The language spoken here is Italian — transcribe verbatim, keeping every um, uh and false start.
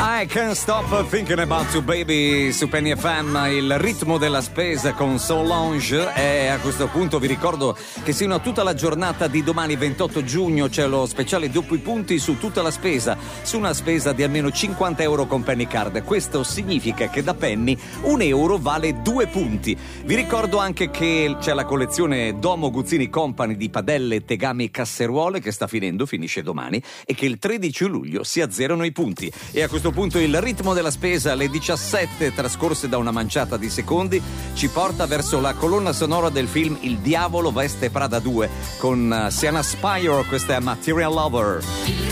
I can't stop thinking about you baby su Penny F M, il ritmo della spesa con Solange. E a questo punto vi ricordo che sino a tutta la giornata di domani ventotto giugno c'è lo speciale doppi punti su tutta la spesa, su una spesa di almeno cinquanta euro con Penny Card. Questo significa che da Penny un euro vale due punti. Vi ricordo anche che c'è la collezione Domo Guzzini Company di padelle, tegami e casseruole che sta finendo, finisce domani, e che il tredici luglio si azzerano i punti. E a questo punto il ritmo della spesa, alle diciassette trascorse da una manciata di secondi, ci porta verso la colonna sonora del film Il Diavolo veste Prada due con Sienna Spire. Questa è Material Lover.